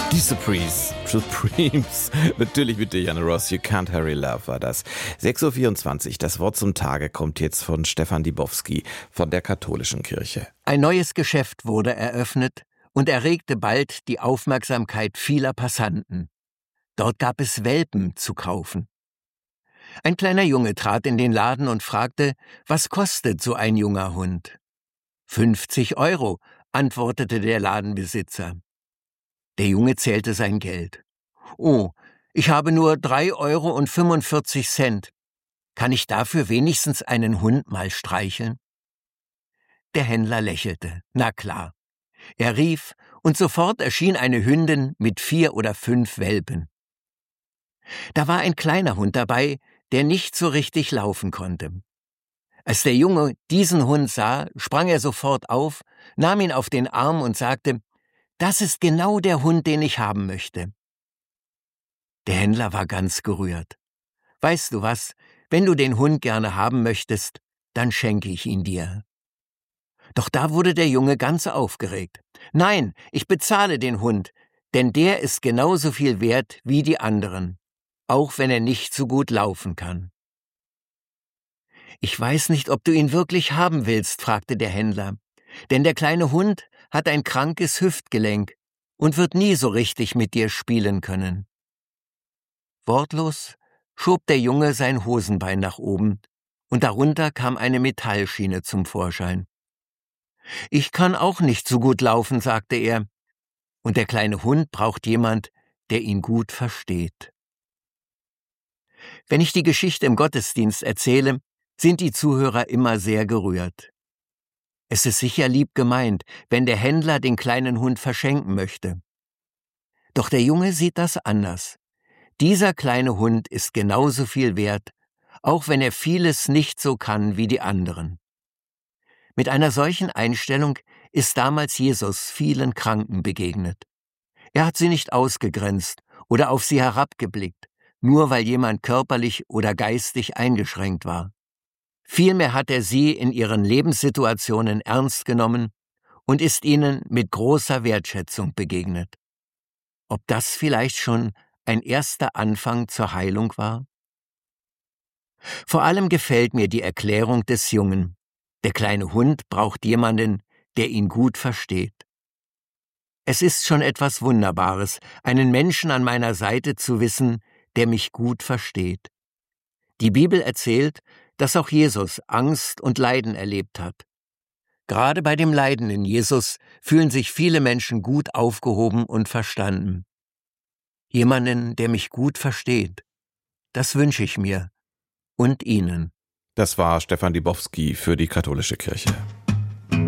Die Supremes, natürlich mit Diana Ross, You Can't Hurry Love war das. 6:24 Uhr, das Wort zum Tage kommt jetzt von Stefan Dibowski von der Katholischen Kirche. Ein neues Geschäft wurde eröffnet und erregte bald die Aufmerksamkeit vieler Passanten. Dort gab es Welpen zu kaufen. Ein kleiner Junge trat in den Laden und fragte, was kostet so ein junger Hund? 50 €, antwortete der Ladenbesitzer. Der Junge zählte sein Geld. »Oh, ich habe nur 3,45 €. Kann ich dafür wenigstens einen Hund mal streicheln?« Der Händler lächelte. Na klar. Er rief, und sofort erschien eine Hündin mit 4 oder 5 Welpen. Da war ein kleiner Hund dabei, der nicht so richtig laufen konnte. Als der Junge diesen Hund sah, sprang er sofort auf, nahm ihn auf den Arm und sagte, »Das ist genau der Hund, den ich haben möchte.« Der Händler war ganz gerührt. »Weißt du was, wenn du den Hund gerne haben möchtest, dann schenke ich ihn dir.« Doch da wurde der Junge ganz aufgeregt. »Nein, ich bezahle den Hund, denn der ist genauso viel wert wie die anderen, auch wenn er nicht so gut laufen kann.« »Ich weiß nicht, ob du ihn wirklich haben willst«, fragte der Händler, »denn der kleine Hund hat ein krankes Hüftgelenk und wird nie so richtig mit dir spielen können.« Wortlos schob der Junge sein Hosenbein nach oben, und darunter kam eine Metallschiene zum Vorschein. »Ich kann auch nicht so gut laufen«, sagte er, »und der kleine Hund braucht jemand, der ihn gut versteht.« Wenn ich die Geschichte im Gottesdienst erzähle, sind die Zuhörer immer sehr gerührt. Es ist sicher lieb gemeint, wenn der Händler den kleinen Hund verschenken möchte. Doch der Junge sieht das anders. Dieser kleine Hund ist genauso viel wert, auch wenn er vieles nicht so kann wie die anderen. Mit einer solchen Einstellung ist damals Jesus vielen Kranken begegnet. Er hat sie nicht ausgegrenzt oder auf sie herabgeblickt, nur weil jemand körperlich oder geistig eingeschränkt war. Vielmehr hat er sie in ihren Lebenssituationen ernst genommen und ist ihnen mit großer Wertschätzung begegnet. Ob das vielleicht schon ein erster Anfang zur Heilung war? Vor allem gefällt mir die Erklärung des Jungen. Der kleine Hund braucht jemanden, der ihn gut versteht. Es ist schon etwas Wunderbares, einen Menschen an meiner Seite zu wissen, der mich gut versteht. Die Bibel erzählt, dass auch Jesus Angst und Leiden erlebt hat. Gerade bei dem Leiden in Jesus fühlen sich viele Menschen gut aufgehoben und verstanden. Jemanden, der mich gut versteht, das wünsche ich mir und Ihnen. Das war Stefan Dibowski für die Katholische Kirche.